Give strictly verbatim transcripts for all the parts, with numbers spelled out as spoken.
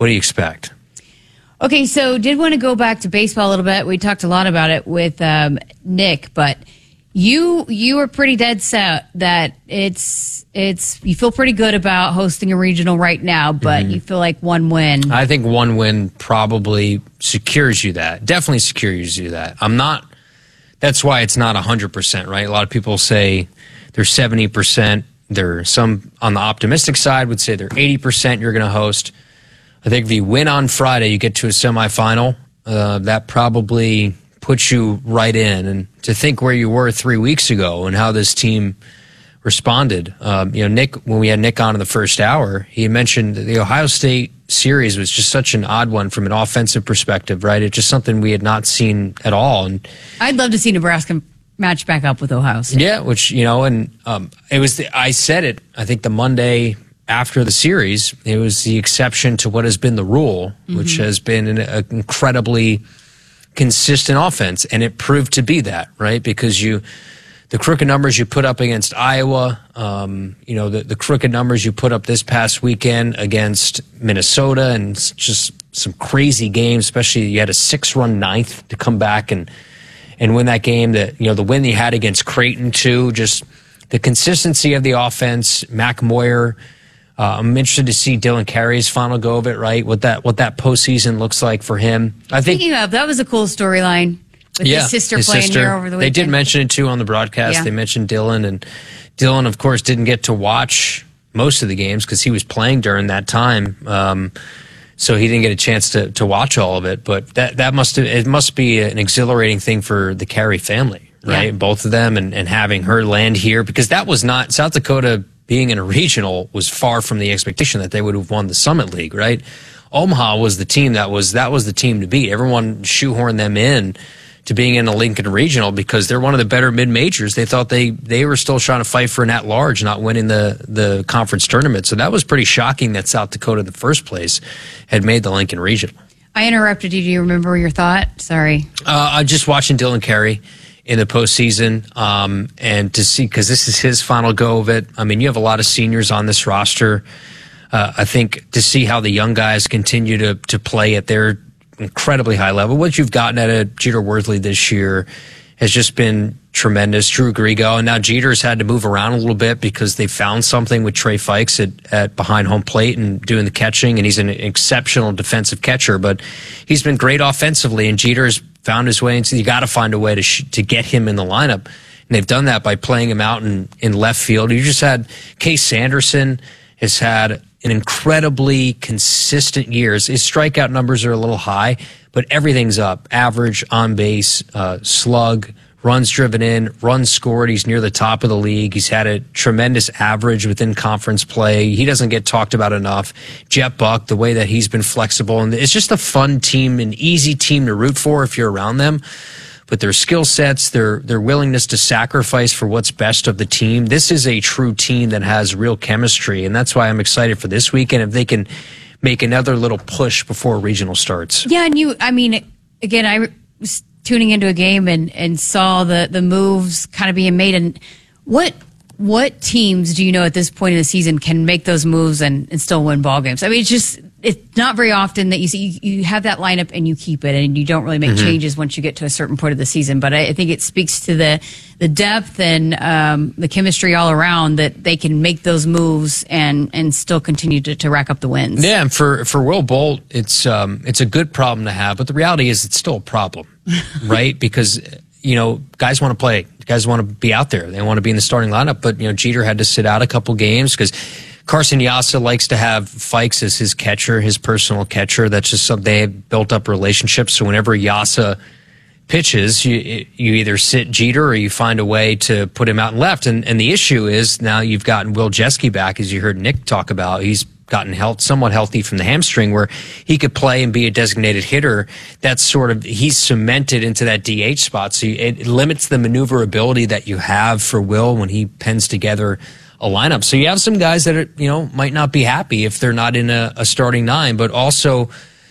What do you expect? Okay, so did want to go back to baseball a little bit. We talked a lot about it with um, Nick, but you you were pretty dead set that it's it's you feel pretty good about hosting a regional right now, but mm-hmm. you feel like one win. I think one win probably secures you that. Definitely secures you that. I'm not. That's why it's not one hundred percent, right? A lot of people say they're seventy percent. There some on the optimistic side would say they're eighty percent you're going to host. I think if you win on Friday, you get to a semifinal. Uh, that probably puts you right in. And to think where you were three weeks ago and how this team responded. Um, you know, Nick, when we had Nick on in the first hour, he mentioned the Ohio State series was just such an odd one from an offensive perspective, right? It's just something we had not seen at all. And I'd love to see Nebraska match back up with Ohio State. Yeah, which, you know, and um, it was, the, I said it, I think the Monday after the series, it was the exception to what has been the rule, mm-hmm. which has been an, an incredibly consistent offense, and it proved to be that, right? Because you, the crooked numbers you put up against Iowa, um, you know, the, the crooked numbers you put up this past weekend against Minnesota, and just some crazy games, especially you had a six-run ninth to come back and and win that game. That, you know, the win you had against Creighton too, just the consistency of the offense. Mac Moyer, uh, I'm interested to see Dylan Carey's final go of it, right? What that what that postseason looks like for him. I think Speaking of, that was a cool storyline with yeah, his sister his playing sister. here over the weekend. They did mention it too on the broadcast. Yeah. They mentioned Dylan, and Dylan, of course, didn't get to watch most of the games because he was playing during that time. Um, So he didn't get a chance to, to watch all of it, but that, that must it must be an exhilarating thing for the Carey family, right? Yeah. Both of them, and, and having her land here, because that was not South Dakota being in a regional was far from the expectation that they would have won the Summit League, right? Omaha was the team that was that was the team to beat. Everyone shoehorned them in to being in the Lincoln Regional because they're one of the better mid-majors. They thought they, they were still trying to fight for an at-large, not winning the, the conference tournament. So that was pretty shocking that South Dakota, in the first place, had made the Lincoln Regional. I interrupted you. Do you remember your thought? Sorry. Uh, I'm just watching Dylan Carey in the postseason, um, and to see, because this is his final go of it. I mean, you have a lot of seniors on this roster. Uh, I think to see how the young guys continue to, to play at their incredibly high level. What you've gotten out of Jeter Worthley this year has just been tremendous. Drew Grigo, and now Jeter's had to move around a little bit because they found something with Trey Fikes at, at behind home plate and doing the catching, and he's an exceptional defensive catcher, but he's been great offensively, and Jeter's found his way into, you got to find a way to sh- to get him in the lineup, and they've done that by playing him out in, in left field. You just had Case Sanderson has had an incredibly consistent year. His strikeout numbers are a little high, but everything's up. Average, on base, uh, slug, runs driven in, runs scored. He's near the top of the league. He's had a tremendous average within conference play. He doesn't get talked about enough. Jet Buck, the way that he's been flexible, and it's just a fun team, an easy team to root for if you're around them. But their skill sets, their their willingness to sacrifice for what's best of the team. This is a true team that has real chemistry, and that's why I'm excited for this weekend if they can make another little push before regional starts. Yeah, and you, I mean, again, I was tuning into a game and, and saw the, the moves kind of being made. And what what teams do you know at this point in the season can make those moves and, and still win ball games? I mean, it's just, it's not very often that you see, you, you have that lineup and you keep it and you don't really make mm-hmm. changes once you get to a certain point of the season. But I, I think it speaks to the, the depth and um, the chemistry all around that they can make those moves and, and still continue to, to rack up the wins. Yeah, and for, for Will Bolt, it's, um, it's a good problem to have, but the reality is it's still a problem, right? Because, you know, guys want to play. Guys want to be out there. They want to be in the starting lineup. But, you know, Jeter had to sit out a couple games because Carson Yassa likes to have Fikes as his catcher, his personal catcher. That's just something they have built up relationships. So whenever Yassa pitches, you you either sit Jeter or you find a way to put him out and left. And and the issue is now you've gotten Will Jeske back, as you heard Nick talk about. He's gotten health, somewhat healthy from the hamstring where he could play and be a designated hitter. That's sort of, he's cemented into that D H spot. So it limits the maneuverability that you have for Will when he pens together a lineup. So you have some guys that are, you know, might not be happy if they're not in a, a starting nine, but also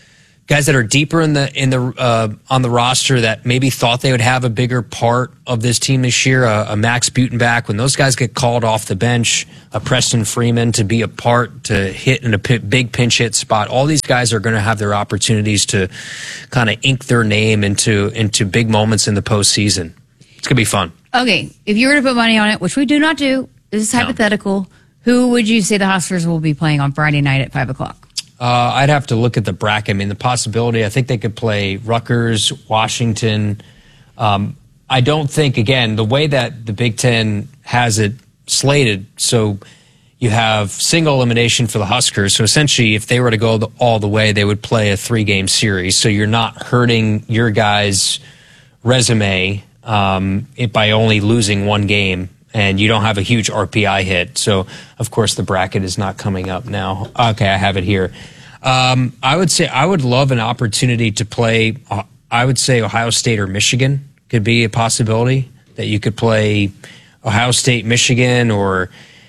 guys that are deeper in the in the uh, on the roster that maybe thought they would have a bigger part of this team this year. A, a Max Butenbach, when those guys get called off the bench, a Preston Freeman to be a part to hit in a p- big pinch hit spot. All these guys are going to have their opportunities to kind of ink their name into into big moments in the postseason. It's gonna be fun. Okay, if you were to put money on it, which we do not do, this is hypothetical. No. Who would you say the Huskers will be playing on Friday night at five o'clock? Uh, I'd have to look at the bracket. I mean, the possibility, I think they could play Rutgers, Washington. Um, I don't think, again, the way that the Big Ten has it slated, so you have single elimination for the Huskers. So essentially, if they were to go the, all the way, they would play a three-game series. So you're not hurting your guys' resume um, it, by only losing one game. And you don't have a huge R P I hit. So, of course, the bracket is not coming up now. Okay, I have it here. Um, I would say I would love an opportunity to play, uh, I would say Ohio State or Michigan could be a possibility, that you could play Ohio State, Michigan, or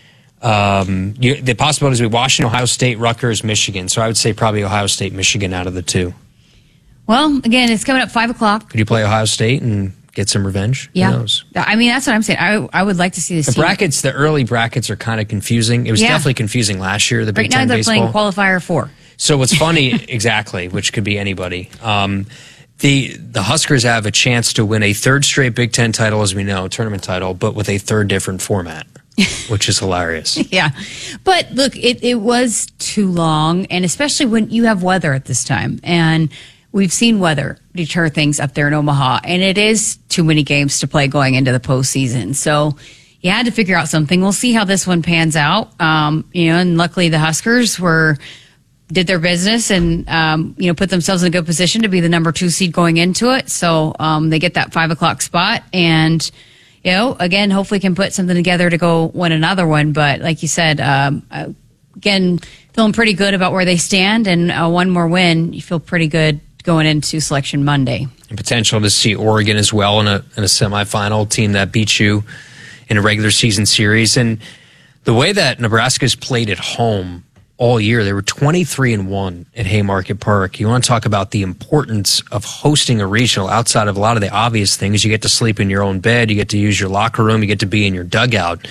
um, you, the possibilities would be Washington, Ohio State, Rutgers, Michigan. So I would say probably Ohio State, Michigan out of the two. Well, again, it's coming up five o'clock. Could you play Ohio State and get some revenge? Yeah. Who knows? I mean, that's what I'm saying. I I would like to see this The team. brackets, the early brackets are kind of confusing. It was Yeah. definitely confusing last year, the Big Right now Ten they're baseball. playing qualifier four. So what's funny, exactly, which could be anybody. Um, the the Huskers have a chance to win a third straight Big Ten title, as we know, tournament title, but with a third different format, which is hilarious. Yeah. But look, it, it was too long, and especially when you have weather at this time. And we've seen weather deter things up there in Omaha, and it is too many games to play going into the postseason. So you had to figure out something. We'll see how this one pans out. Um, you know, and luckily the Huskers were did their business and um, you know put themselves in a good position to be the number two seed going into it. So um, they get that five o'clock spot, and you know, again, hopefully can put something together to go win another one. But like you said, um, again, feeling pretty good about where they stand, and uh, one more win, you feel pretty good going into Selection Monday. And potential to see Oregon as well in a in a semifinal, team that beat you in a regular season series. And the way that Nebraska's played at home all year, they were twenty-three and one at Haymarket Park. You want to talk about the importance of hosting a regional outside of a lot of the obvious things. You get to sleep in your own bed, you get to use your locker room, you get to be in your dugout.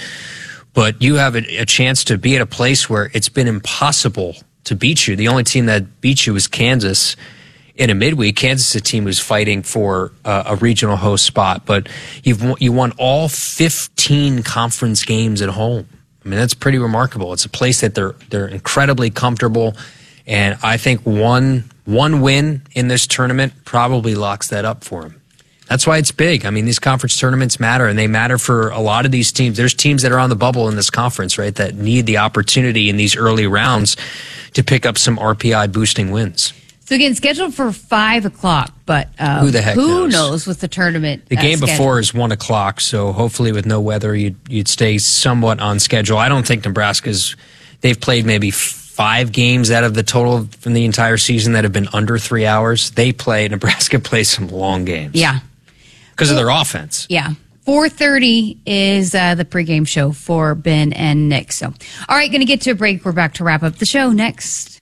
But you have a, a chance to be at a place where it's been impossible to beat you. The only team that beat you was Kansas in a midweek. Kansas is a team who's fighting for uh, a regional host spot, but you've you won all fifteen conference games at home. I mean, that's pretty remarkable. It's a place that they're they're incredibly comfortable, and I think one one win in this tournament probably locks that up for them. That's why it's big. I mean, these conference tournaments matter, and they matter for a lot of these teams. There's teams that are on the bubble in this conference, right, that need the opportunity in these early rounds to pick up some R P I boosting wins. So again, scheduled for five o'clock, but um, who the heck who knows? knows with the tournament? The uh, game schedule. before is one o'clock, so hopefully with no weather, you'd you'd stay somewhat on schedule. I don't think Nebraska's. They've played maybe five games out of the total from the entire season that have been under three hours. They play Nebraska plays some long games. Yeah, because of their offense. Yeah. four thirty is uh, the pregame show for Ben and Nick. So, all right, going to get to a break. We're back to wrap up the show next.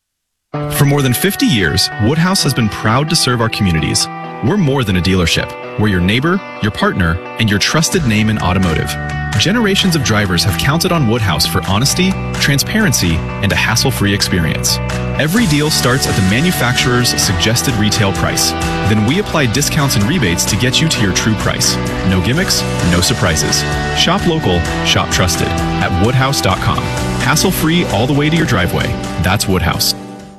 For more than fifty years, Woodhouse has been proud to serve our communities. We're more than a dealership. We're your neighbor, your partner, and your trusted name in automotive. Generations of drivers have counted on Woodhouse for honesty, transparency, and a hassle-free experience. Every deal starts at the manufacturer's suggested retail price. Then we apply discounts and rebates to get you to your true price. No gimmicks, no surprises. Shop local, shop trusted at woodhouse dot com. Hassle-free all the way to your driveway. That's Woodhouse.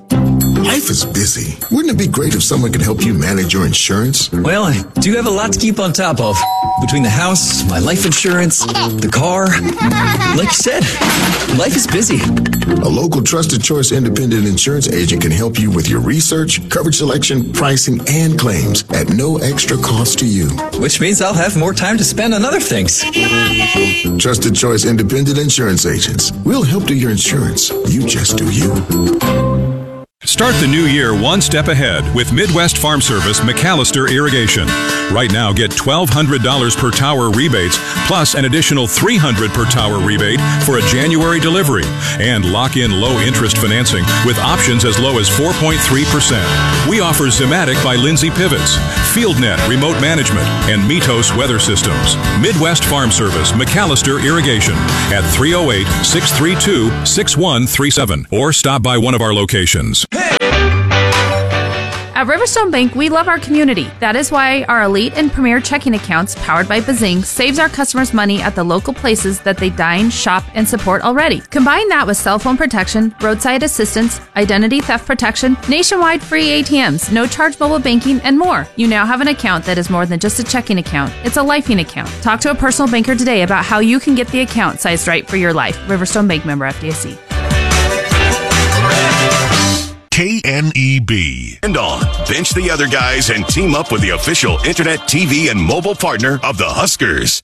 Life is busy. Wouldn't it be great if someone could help you manage your insurance? Well, I do have a lot to keep on top of. Between the house, my life insurance, the car. Like you said, life is busy. A local Trusted Choice independent insurance agent can help you with your research, coverage selection, pricing, and claims at no extra cost to you. Which means I'll have more time to spend on other things. Trusted Choice independent insurance agents. We'll help do your insurance. You just do you. Start the new year one step ahead with Midwest Farm Service McAllister Irrigation. Right now, get twelve hundred dollars per tower rebates, plus an additional three hundred dollars per tower rebate for a January delivery. And lock in low-interest financing with options as low as four point three percent. We offer Zematic by Lindsay Pivots, FieldNet Remote Management, and Mitos Weather Systems. Midwest Farm Service McAllister Irrigation at three oh eight, six three two, six one three seven or stop by one of our locations. At Riverstone Bank, we love our community. That is why our elite and premier checking accounts, powered by Bazing, saves our customers money at the local places that they dine, shop, and support already. Combine that with cell phone protection, roadside assistance, identity theft protection, nationwide free A T Ms, no charge mobile banking, and more. You now have an account that is more than just a checking account. It's a lifing account. Talk to a personal banker today about how you can get the account sized right for your life. Riverstone Bank, member F D I C. K N E B. And on. Bench the other guys and team up with the official internet, T V, and mobile partner of the Huskers.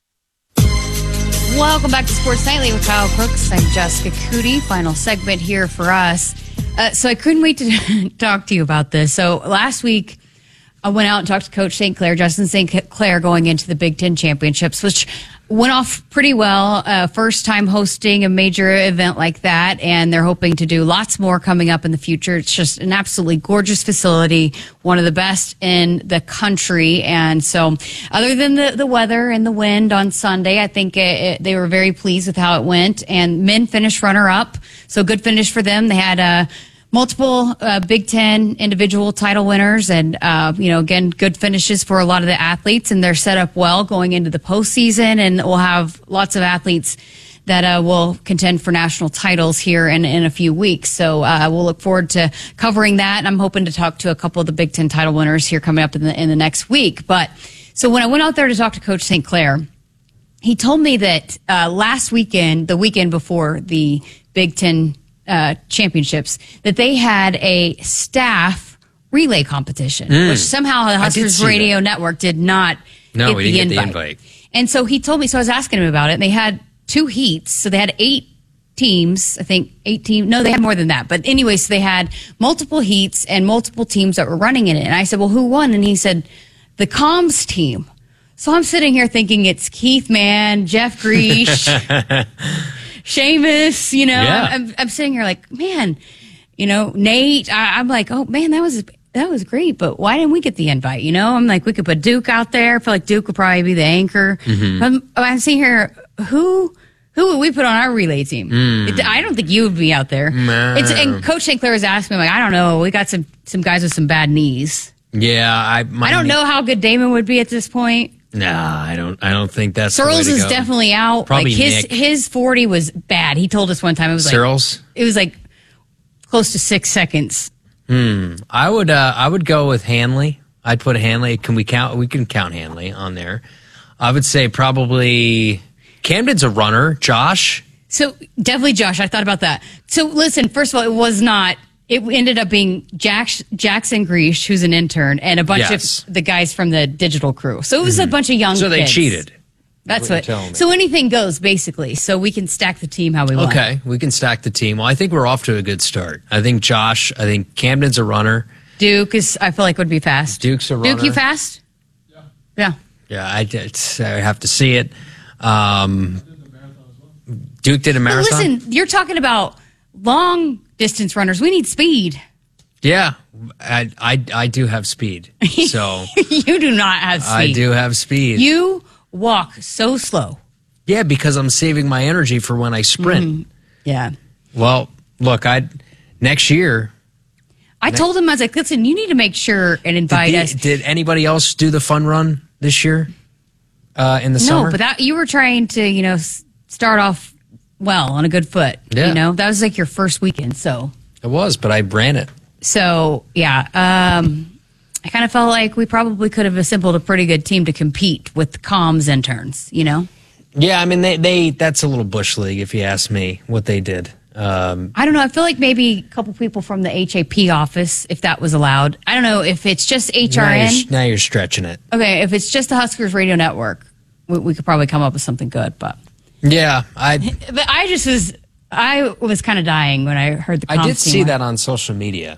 Welcome back to Sports Nightly with Kyle Crooks. I'm Jessica Cootie. Final segment here for us. Uh, so I couldn't wait to talk to you about this. So last week, I went out and talked to Coach Saint Clair, Justin Saint Clair, going into the Big Ten Championships, which went off pretty well. Uh, first time hosting a major event like that, and they're hoping to do lots more coming up in the future. It's just an absolutely gorgeous facility, one of the best in the country. And so other than the, the weather and the wind on Sunday, I think it, it, they were very pleased with how it went. And men finished runner-up, so good finish for them. They had a multiple uh, Big Ten individual title winners, and uh, you know, again, good finishes for a lot of the athletes, and they're set up well going into the postseason, and we'll have lots of athletes that uh, will contend for national titles here in, in a few weeks. So uh, we'll look forward to covering that, and I'm hoping to talk to a couple of the Big Ten title winners here coming up in the in the next week. But so when I went out there to talk to Coach Saint Clair, he told me that uh, last weekend, the weekend before the Big Ten Uh, championships, that they had a staff relay competition, mm. which somehow the Huskers Radio that. Network did not no, get, we the, didn't invite. get the invite. And so he told me, so I was asking him about it, and they had two heats, so they had eight teams, I think eight teams, no, they had more than that. But anyway, so they had multiple heats and multiple teams that were running in it. And I said, well, who won? And he said, the comms team. So I'm sitting here thinking it's Keith Mann, Jeff Greesh, Seamus, you know, yeah. I'm, I'm sitting here like, man, you know, Nate, I, I'm like, oh man, that was, that was great, but why didn't we get the invite? You know, I'm like, we could put Duke out there. I feel like Duke would probably be the anchor. Mm-hmm. I'm, I'm sitting here, who, who would we put on our relay team? Mm. It, I don't think you would be out there. It's, and Coach Saint Clair was asking me, like, I don't know, we got some, some guys with some bad knees. Yeah. I, I don't knee- know how good Damon would be at this point. No, I don't. I don't think that's. Searles the way to is go. definitely out. Probably like his Nick. his forty was bad. He told us one time it was Searles? like it was like close to six seconds. Hmm. I would. Uh, I would go with Hanley. I'd put Hanley. Can we count? We can count Hanley on there. I would say probably Camden's a runner. Josh. So definitely Josh. I thought about that. So listen. First of all, it was not. It ended up being Jack, Jackson Greesh, who's an intern, and a bunch yes. of the guys from the digital crew. So it was mm-hmm. a bunch of young so kids. So they cheated. That's what. what so anything goes, basically. So we can stack the team how we want. Okay, we can stack the team. Well, I think we're off to a good start. I think Josh, I think Camden's a runner. Duke is, I feel like, would be fast. Duke's a runner. Duke, you fast? Yeah. Yeah. Yeah, I, I have to see it. Um, Duke did a marathon? But listen, you're talking about long distance runners. We need speed. Yeah, I, I, I do have speed. So you do not have speed. I do have speed. You walk so slow. Yeah, because I'm saving my energy for when I sprint. Mm-hmm. Yeah. Well, look, I next year. I ne- told him, I was like, listen, you need to make sure and invite did the, us. Did anybody else do the fun run this year uh, in the no, summer? No, but that, you were trying to, you know, start off well on a good foot. Yeah. You know, that was like your first weekend. So it was, but I ran it. So yeah, um, I kind of felt like we probably could have assembled a pretty good team to compete with comms interns. You know. Yeah, I mean they, they that's a little bush league if you ask me what they did. Um, I don't know. I feel like maybe a couple people from the H A P office, if that was allowed. I don't know if it's just H R N. Now you're, now you're stretching it. Okay, if it's just the Huskers Radio Network, we, we could probably come up with something good. But yeah, I. But I just was I was kind of dying when I heard the. I did see one. that on social media.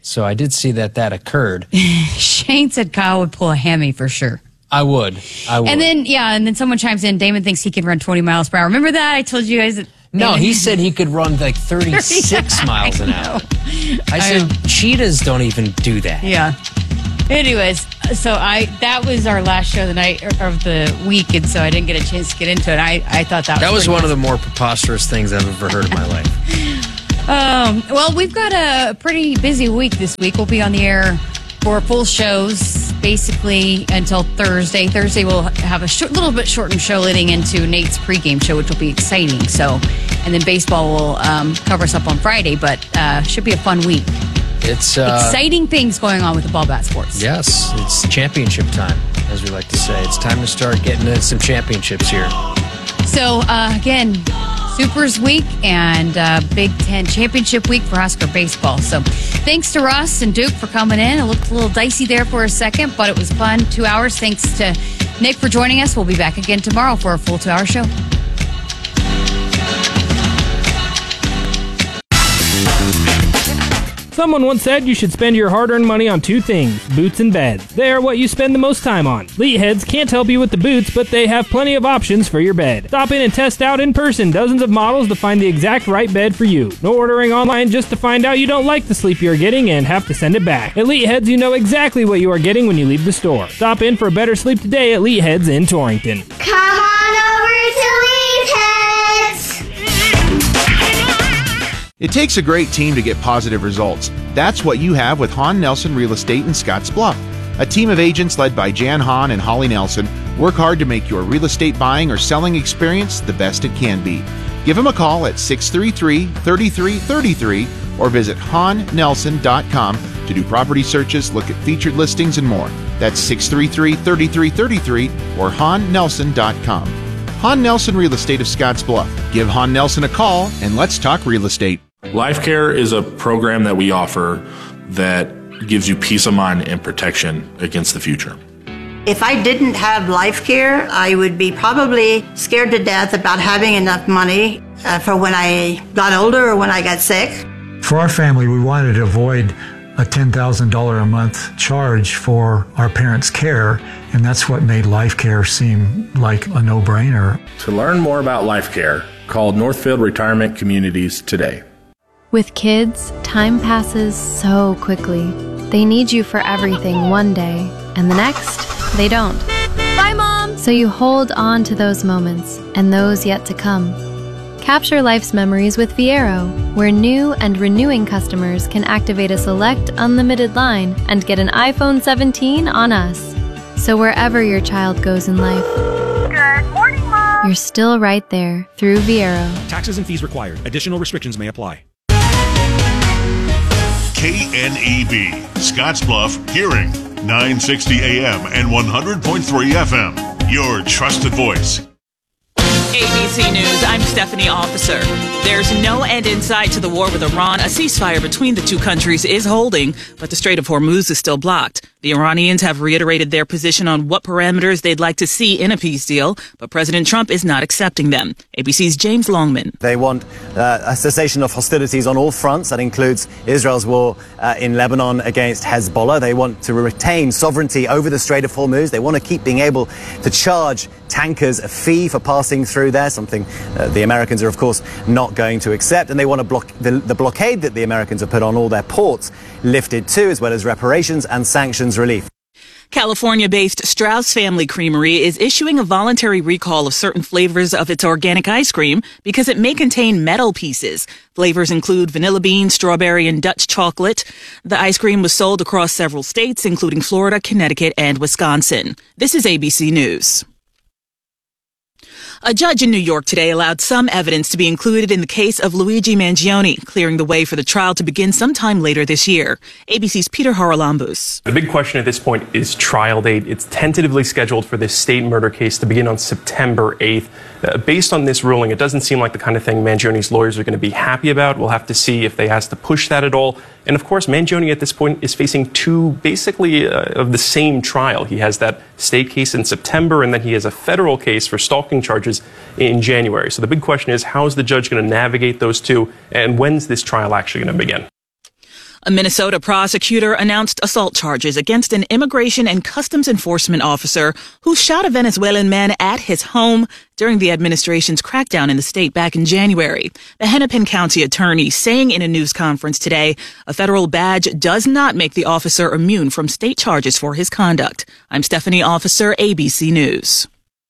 So I did see that that occurred. Shane said Kyle would pull a hammy for sure. I would. I would. And then, yeah, and then someone chimes in, Damon thinks he can run twenty miles per hour. Remember that? I told you guys that. No, he said he could run like thirty-six miles an hour. I said I cheetahs don't even do that. Yeah. Anyways, so I that was our last show of the night of the week, and so I didn't get a chance to get into it. I, I thought that was that was one nice. of the more preposterous things I've ever heard in my life. Um, well, we've got a pretty busy week this week. We'll be on the air for full shows basically until Thursday. Thursday we'll have a short, little bit shortened show leading into Nate's pregame show, which will be exciting. So, and then baseball will um, cover us up on Friday, but uh, should be a fun week. It's uh, exciting things going on with the ball bat sports. Yes, it's championship time, as we like to say. It's time to start getting into some championships here. So, uh, again, Supers week and uh, Big Ten championship week for Husker baseball. So thanks to Russ and Duke for coming in. It looked a little dicey there for a second, but it was fun. Two hours. Thanks to Nick for joining us. We'll be back again tomorrow for a full two-hour show. Someone once said you should spend your hard-earned money on two things, boots and beds. They are what you spend the most time on. Leatheads can't help you with the boots, but they have plenty of options for your bed. Stop in and test out in person dozens of models to find the exact right bed for you. No ordering online just to find out you don't like the sleep you're getting and have to send it back. At Leatheads, you know exactly what you are getting when you leave the store. Stop in for a better sleep today at Leatheads in Torrington. Come on over to Leatheads! It takes a great team to get positive results. That's what you have with Hahn Nelson Real Estate in Scotts Bluff. A team of agents led by Jan Hahn and Holly Nelson work hard to make your real estate buying or selling experience the best it can be. Give them a call at six three three, three three three three or visit hahn nelson dot com to do property searches, look at featured listings, and more. That's six three three, three three three three or hahn nelson dot com. Hahn Nelson Real Estate of Scotts Bluff. Give Hahn Nelson a call and let's talk real estate. LifeCare is a program that we offer that gives you peace of mind and protection against the future. If I didn't have LifeCare, I would be probably scared to death about having enough money uh, for when I got older or when I got sick. For our family, we wanted to avoid a ten thousand dollars a month charge for our parents' care, and that's what made LifeCare seem like a no-brainer. To learn more about LifeCare, call Northfield Retirement Communities today. With kids, time passes so quickly. They need you for everything one day, and the next, they don't. Bye, Mom! So you hold on to those moments, and those yet to come. Capture life's memories with Viero, where new and renewing customers can activate a select unlimited line and get an iPhone seventeen on us. So wherever your child goes in life, Good morning, Mom! You're still right there through Viero. Taxes and fees required. Additional restrictions may apply. K N E B, Scottsbluff Hearing, nine sixty A M and one hundred point three F M. Your trusted voice. A B C News, I'm Stephanie Officer. There's no end in sight to the war with Iran. A ceasefire between the two countries is holding, but the Strait of Hormuz is still blocked. The Iranians have reiterated their position on what parameters they'd like to see in a peace deal, but President Trump is not accepting them. A B C's James Longman. They want uh, a cessation of hostilities on all fronts. That includes Israel's war uh, in Lebanon against Hezbollah. They want to retain sovereignty over the Strait of Hormuz. They want to keep being able to charge tankers a fee for passing through there, something uh, the Americans are, of course, not going to accept. And they want to block the, the blockade that the Americans have put on all their ports lifted too, as well as reparations and sanctions relief. California-based Strauss Family Creamery is issuing a voluntary recall of certain flavors of its organic ice cream because it may contain metal pieces. Flavors include vanilla bean, strawberry, and Dutch chocolate. The ice cream was sold across several states, including Florida, Connecticut, and Wisconsin. This is A B C News. A judge in New York today allowed some evidence to be included in the case of Luigi Mangione, clearing the way for the trial to begin sometime later this year. A B C's Peter Haralambous. The big question at this point is trial date. It's tentatively scheduled for this state murder case to begin on September eighth. Uh, based on this ruling, it doesn't seem like the kind of thing Mangione's lawyers are going to be happy about. We'll have to see if they ask to push that at all. And of course, Mangione at this point is facing two basically uh, of the same trial. He has that state case in September, and then he has a federal case for stalking charges in January. So the big question is, how is the judge going to navigate those two, and when's this trial actually going to begin? A Minnesota prosecutor announced assault charges against an immigration and customs enforcement officer who shot a Venezuelan man at his home during the administration's crackdown in the state back in January. The Hennepin County attorney saying in a news conference today, a federal badge does not make the officer immune from state charges for his conduct. I'm Stephanie Officer, A B C News.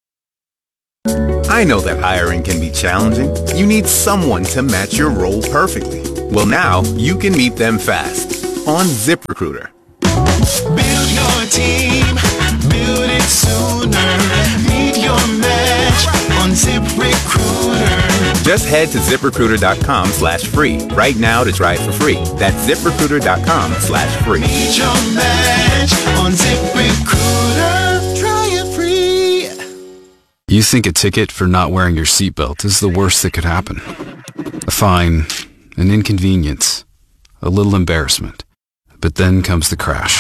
I know that hiring can be challenging. You need someone to match your role perfectly. Well, now you can meet them fast on ZipRecruiter. Build your team, build it sooner. Meet your match on ZipRecruiter. Just head to ZipRecruiter.com slash free right now to try it for free. That's ZipRecruiter.com slash free. Meet your match on ZipRecruiter. Try it free. You think a ticket for not wearing your seatbelt is the worst that could happen. A fine, an inconvenience, a little embarrassment. But then comes the crash.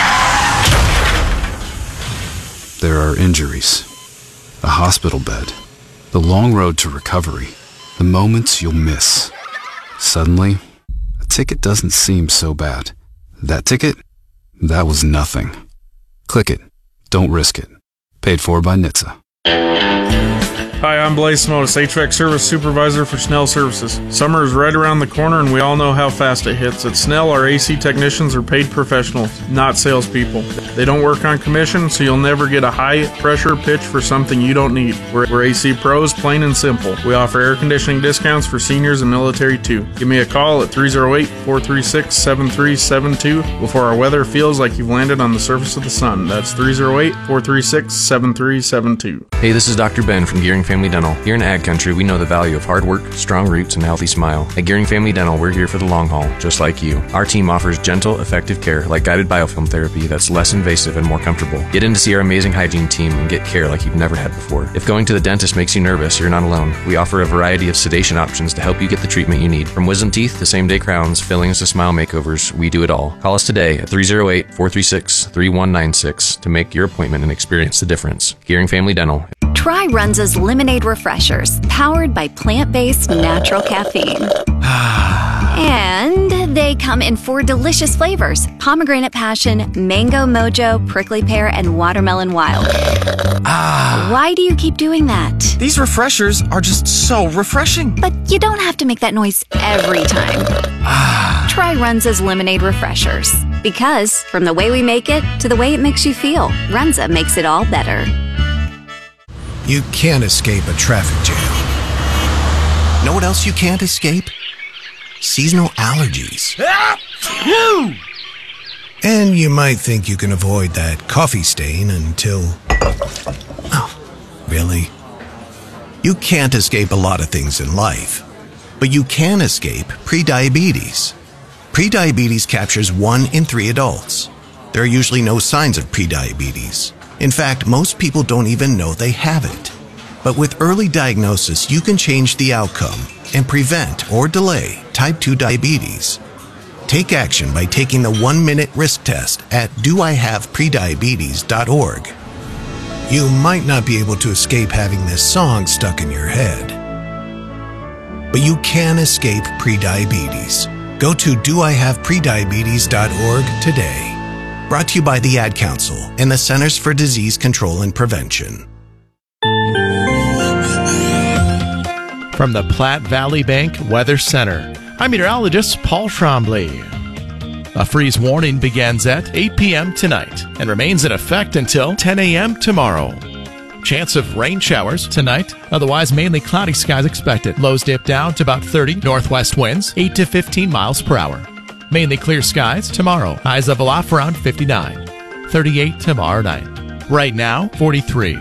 There are injuries, a hospital bed, the long road to recovery, the moments you'll miss. Suddenly, a ticket doesn't seem so bad. That ticket? That was nothing. Click it. Don't risk it. Paid for by N H T S A. Hi, I'm Blaze Smotis, H V A C Service Supervisor for Snell Services. Summer is right around the corner and we all know how fast it hits. At Snell, our A C technicians are paid professionals, not salespeople. They don't work on commission, so you'll never get a high-pressure pitch for something you don't need. We're, we're A C pros, plain and simple. We offer air conditioning discounts for seniors and military, too. Give me a call at three oh eight, four three six, seven three seven two before our weather feels like you've landed on the surface of the sun. That's three oh eight, four three six, seven three seven two. Hey, this is Doctor Ben from Gearing Family Dental. Here in Ag Country, we know the value of hard work, strong roots, and a healthy smile. At Gearing Family Dental, we're here for the long haul, just like you. Our team offers gentle, effective care like guided biofilm therapy that's less invasive and more comfortable. Get in to see our amazing hygiene team and get care like you've never had before. If going to the dentist makes you nervous, you're not alone. We offer a variety of sedation options to help you get the treatment you need. From wisdom teeth to same-day crowns, fillings to smile makeovers, we do it all. Call us today at three oh eight, four three six, three one nine six to make your appointment and experience the difference. Gearing Family Dental. Try Runza's Lemonade Refreshers, powered by plant-based natural caffeine. And they come in four delicious flavors: pomegranate passion, mango mojo, prickly pear, and watermelon wild. Ah. Why do you keep doing that? These refreshers are just so refreshing. But you don't have to make that noise every time. Ah. Try Runza's Lemonade Refreshers. Because from the way we make it to the way it makes you feel, Runza makes it all better. You can't escape a traffic jam. Know what else you can't escape? Seasonal allergies. And you might think you can avoid that coffee stain until... Oh, really? You can't escape a lot of things in life, but you can escape prediabetes. Prediabetes captures one in three adults. There are usually no signs of prediabetes. In fact, most people don't even know they have it. But with early diagnosis, you can change the outcome and prevent or delay type two diabetes. Take action by taking the one-minute risk test at do I have prediabetes dot org. You might not be able to escape having this song stuck in your head, but you can escape prediabetes. Go to do I have prediabetes dot org today. Brought to you by the Ad Council and the Centers for Disease Control and Prevention. From the Platte Valley Bank Weather Center, I'm meteorologist Paul Trombley. A freeze warning begins at eight p.m. tonight and remains in effect until ten a.m. tomorrow. Chance of rain showers tonight, otherwise mainly cloudy skies expected. Lows dip down to about thirty, northwest winds eight to fifteen miles per hour. Mainly clear skies tomorrow. Highs level off around fifty-nine. thirty-eight tomorrow night. Right now, forty-three.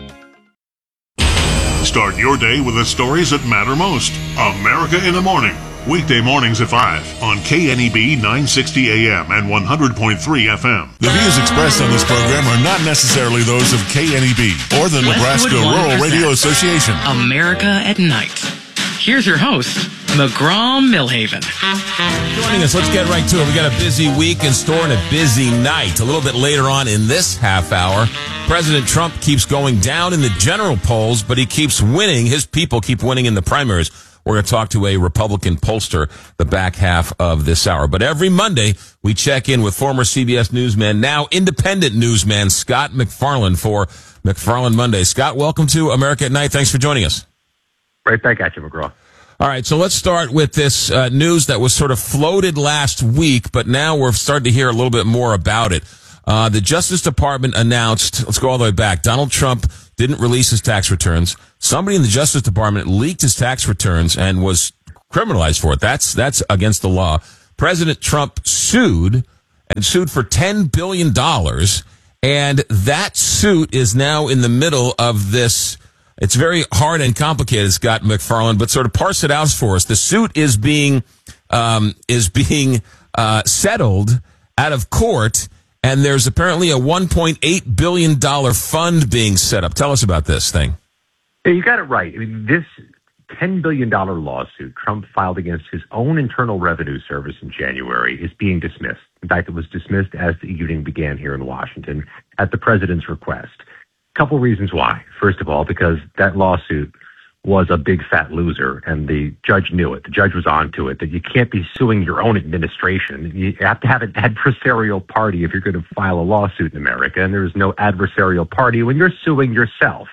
Start your day with the stories that matter most. America in the Morning. Weekday mornings at five on K N E B nine sixty A M and one hundred point three F M. The views expressed on this program are not necessarily those of K N E B or the Nebraska Rural Radio Association. America at Night. Here's your host, McGraw Millhaven. Joining us, let's get right to it. We got a busy week in store and a busy night. A little bit later on in this half hour, President Trump keeps going down in the general polls, but he keeps winning. His people keep winning in the primaries. We're going to talk to a Republican pollster the back half of this hour. But every Monday, we check in with former C B S newsman, now independent newsman, Scott MacFarlane for MacFarlane Monday. Scott, welcome to America at Night. Thanks for joining us. Right back at you, McGraw. All right, so let's start with this uh, news that was sort of floated last week, but now we're starting to hear a little bit more about it. Uh, the Justice Department announced, let's go all the way back, Donald Trump didn't release his tax returns. Somebody in the Justice Department leaked his tax returns and was criminalized for it. That's, that's against the law. President Trump sued and sued for ten billion dollars. And that suit is now in the middle of this. It's very hard and complicated, Scott MacFarlane, but sort of parse it out for us. The suit is being, um, is being, uh, settled out of court. And there's apparently a one point eight billion dollars fund being set up. Tell us about this thing. Yeah, you got it right. I mean, this ten billion dollars lawsuit Trump filed against his own Internal Revenue Service in January is being dismissed. In fact, it was dismissed as the evening began here in Washington at the president's request. A couple reasons why. First of all, because that lawsuit was a big fat loser, and the judge knew it. The judge was onto it, that you can't be suing your own administration. You have to have an adversarial party if you're going to file a lawsuit in America, and there is no adversarial party when you're suing yourself.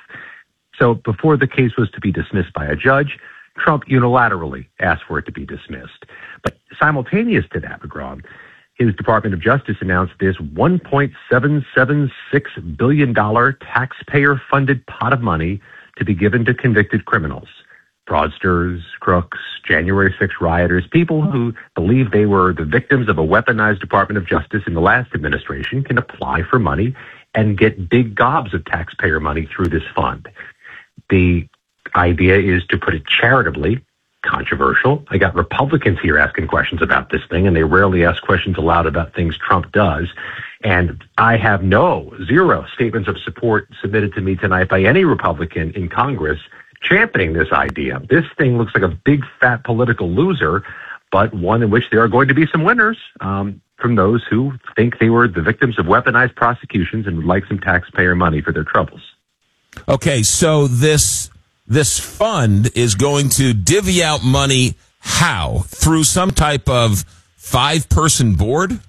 So before the case was to be dismissed by a judge, Trump unilaterally asked for it to be dismissed. But simultaneous to that, McGraw, his Department of Justice announced this one point seven seven six billion dollars taxpayer-funded pot of money to be given to convicted criminals, fraudsters, crooks, January sixth rioters, people who believe they were the victims of a weaponized Department of Justice in the last administration can apply for money and get big gobs of taxpayer money through this fund. The idea is to put it charitably, controversial. I got Republicans here asking questions about this thing, and they rarely ask questions aloud about things Trump does. And I have no, zero statements of support submitted to me tonight by any Republican in Congress championing this idea. This thing looks like a big, fat political loser, but one in which there are going to be some winners um, from those who think they were the victims of weaponized prosecutions and would like some taxpayer money for their troubles. Okay, so this this fund is going to divvy out money how? Through some type of five-person board?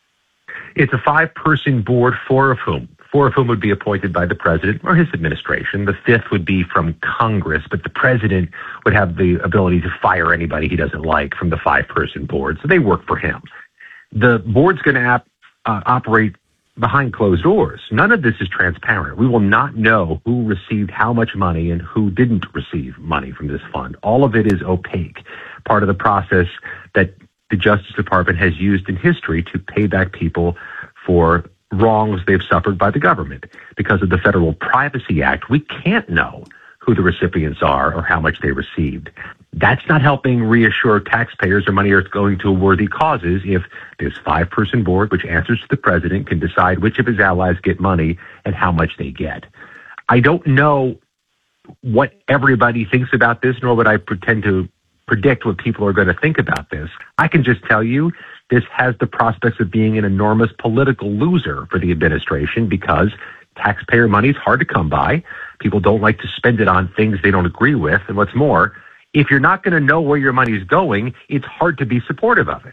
It's a five-person board, four of whom, four of whom would be appointed by the president or his administration. The fifth would be from Congress, but the president would have the ability to fire anybody he doesn't like from the five-person board, so they work for him. The board's going to ap- uh, operate behind closed doors. None of this is transparent. We will not know who received how much money and who didn't receive money from this fund. All of it is opaque, part of the process that the Justice Department has used in history to pay back people for wrongs they've suffered by the government. Because of the Federal Privacy Act, we can't know who the recipients are or how much they received. That's not helping reassure taxpayers their money is going to worthy causes if this five-person board, which answers to the president, can decide which of his allies get money and how much they get. I don't know what everybody thinks about this, nor would I pretend to predict what people are going to think about this. I can just tell you this has the prospects of being an enormous political loser for the administration because taxpayer money is hard to come by. People don't like to spend it on things they don't agree with. And what's more, if you're not going to know where your money is going, it's hard to be supportive of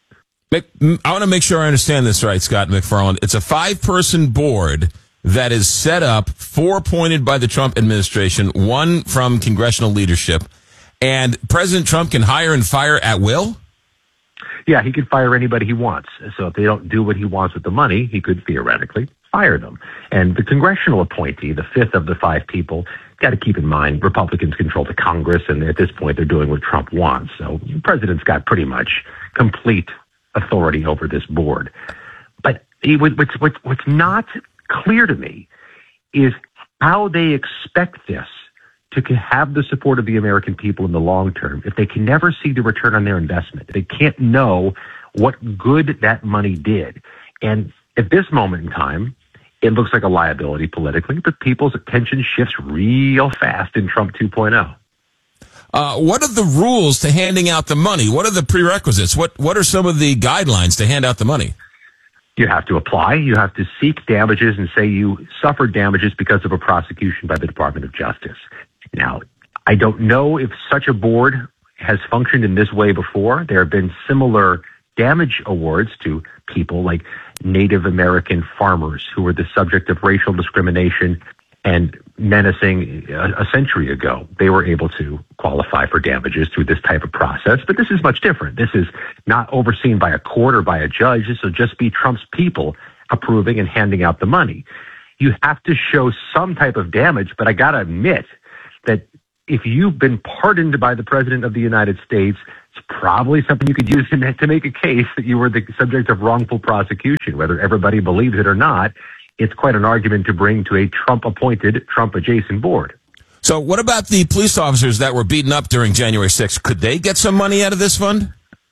it. I want to make sure I understand this right, Scott MacFarlane. It's a five-person board that is set up, four appointed by the Trump administration, one from congressional leadership, and President Trump can hire and fire at will? Yeah, he could fire anybody he wants. So if they don't do what he wants with the money, he could theoretically fire them. And the congressional appointee, the fifth of the five people, got to keep in mind Republicans control the Congress, and at this point they're doing what Trump wants. So the president's got pretty much complete authority over this board. But he, what's, what's, what's not clear to me is how they expect this to have the support of the American people in the long term if they can never see the return on their investment. They can't know what good that money did. And at this moment in time, it looks like a liability politically, but people's attention shifts real fast in Trump two point oh. Uh, what are the rules to handing out the money? What are the prerequisites? What What are some of the guidelines to hand out the money? You have to apply. You have to seek damages and say you suffered damages because of a prosecution by the Department of Justice. Now, I don't know if such a board has functioned in this way before. There have been similar damage awards to people like Native American farmers who were the subject of racial discrimination and menacing a, a century ago. They were able to qualify for damages through this type of process. But this is much different. This is not overseen by a court or by a judge. This will just be Trump's people approving and handing out the money. You have to show some type of damage, but I got to admit that if you've been pardoned by the President of the United States, it's probably something you could use to, to make a case that you were the subject of wrongful prosecution. Whether everybody believes it or not, it's quite an argument to bring to a Trump-appointed, Trump-adjacent board. So what about the police officers that were beaten up during January sixth? Could they get some money out of this fund?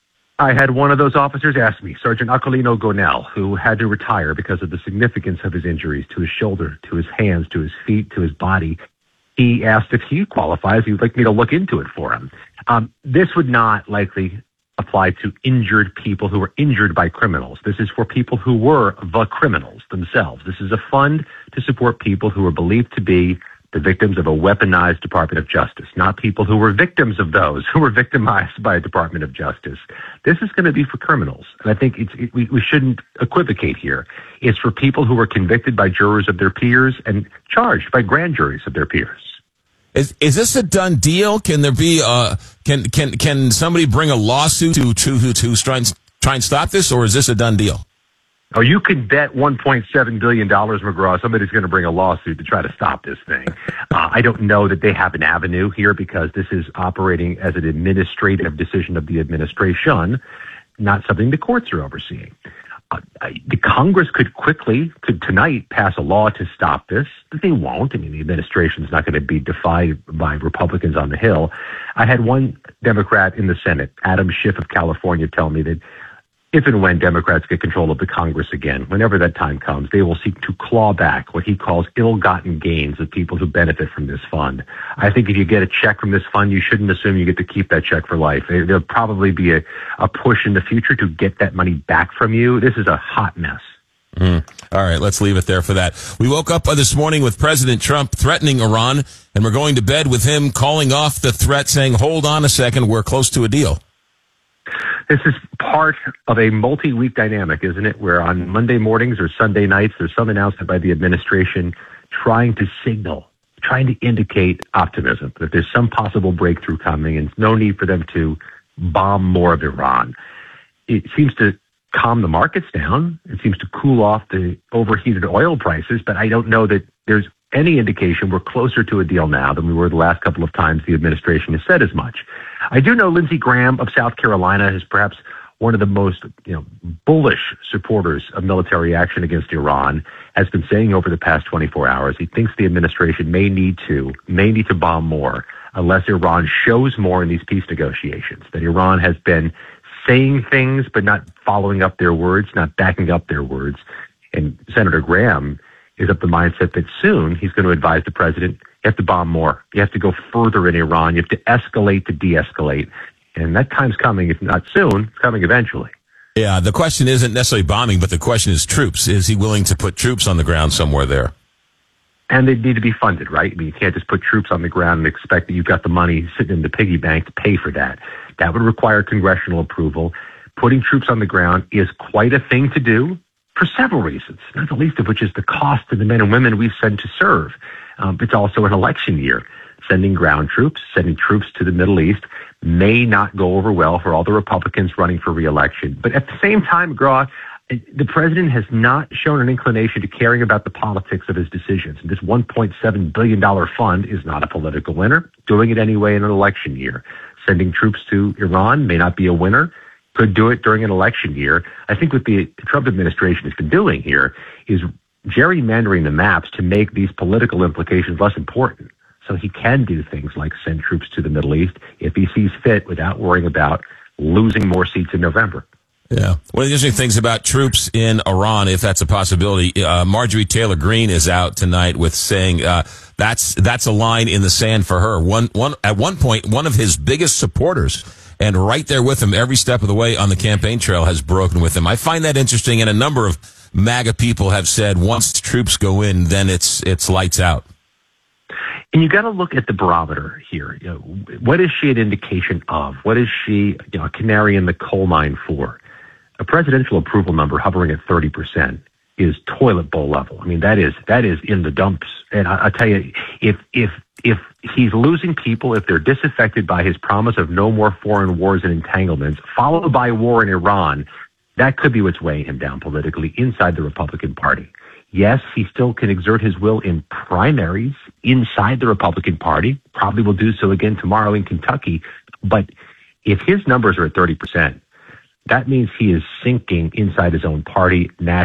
I had one of those officers ask me, Sergeant Aquilino Gonell, who had to retire because of the significance of his injuries to his shoulder, to his hands, to his feet, to his body. He asked if he qualifies. He would like me to look into it for him. Um, this would not likely apply to injured people who were injured by criminals. This is for people who were the criminals themselves. This is a fund to support people who are believed to be the victims of a weaponized Department of Justice, not people who were victims of those who were victimized by a Department of Justice. This is going to be for criminals. And I think it's, it, we, we shouldn't equivocate here. It's for people who were convicted by jurors of their peers and charged by grand juries of their peers. Is is this a done deal? Can there be uh can can can somebody bring a lawsuit to to to try and try and stop this, or is this a done deal? Oh, you can bet one point seven billion dollars, McGraw, somebody's going to bring a lawsuit to try to stop this thing. Uh, I don't know that they have an avenue here because this is operating as an administrative decision of the administration, not something the courts are overseeing. Uh, the Congress could quickly, could tonight, pass a law to stop this, but they won't. I mean, the administration is not going to be defied by Republicans on the Hill. I had one Democrat in the Senate, Adam Schiff of California, tell me that if and when Democrats get control of the Congress again, whenever that time comes, they will seek to claw back what he calls ill-gotten gains of people who benefit from this fund. I think if you get a check from this fund, you shouldn't assume you get to keep that check for life. There'll probably be a, a push in the future to get that money back from you. This is a hot mess. Mm. All right, let's leave it there for that. We woke up this morning with President Trump threatening Iran, and we're going to bed with him calling off the threat, saying, hold on a second, we're close to a deal. This is part of a multi-week dynamic, isn't it, where on Monday mornings or Sunday nights, there's some announcement by the administration trying to signal, trying to indicate optimism, that there's some possible breakthrough coming and no need for them to bomb more of Iran. It seems to calm the markets down. It seems to cool off the overheated oil prices, but I don't know that there's any indication we're closer to a deal now than we were the last couple of times the administration has said as much. I do know Lindsey Graham of South Carolina is perhaps one of the most, you know, bullish supporters of military action against Iran, has been saying over the past twenty-four hours he thinks the administration may need to, may need to bomb more unless Iran shows more in these peace negotiations, that Iran has been saying things but not following up their words, not backing up their words. And Senator Graham is of the mindset that soon he's going to advise the president, you have to bomb more. You have to go further in Iran. You have to escalate to de-escalate. And that time's coming. If not soon, it's coming eventually. Yeah, the question isn't necessarily bombing, but the question is troops. Is he willing to put troops on the ground somewhere there? And they need to be funded, right? I mean, you can't just put troops on the ground and expect that you've got the money sitting in the piggy bank to pay for that. That would require congressional approval. Putting troops on the ground is quite a thing to do for several reasons, not the least of which is the cost of the men and women we send to serve. Um, it's also an election year. Sending ground troops, sending troops to the Middle East may not go over well for all the Republicans running for re-election. But at the same time, McGraw, the president has not shown an inclination to caring about the politics of his decisions. And this one point seven billion dollars fund is not a political winner, doing it anyway in an election year. Sending troops to Iran may not be a winner, could do it during an election year. I think what the Trump administration has been doing here is gerrymandering the maps to make these political implications less important. So he can do things like send troops to the Middle East if he sees fit without worrying about losing more seats in November. Yeah. One of the interesting things about troops in Iran, if that's a possibility, uh, Marjorie Taylor Greene is out tonight with saying uh, that's that's a line in the sand for her. One one at one point, one of his biggest supporters, and right there with him every step of the way on the campaign trail, has broken with him. I find that interesting, and a number of MAGA people have said once troops go in, then it's it's lights out. And you got to look at the barometer here. You know, what is she an indication of? What is she, you know, a canary in the coal mine for? A presidential approval number hovering at thirty percent is toilet bowl level. I mean, that is that is in the dumps. And I, I tell you, if if if he's losing people, if they're disaffected by his promise of no more foreign wars and entanglements, followed by war in Iran, that could be what's weighing him down politically inside the Republican Party. Yes, he still can exert his will in primaries inside the Republican Party, probably will do so again tomorrow in Kentucky. But if his numbers are at thirty percent, that means he is sinking inside his own party nationally.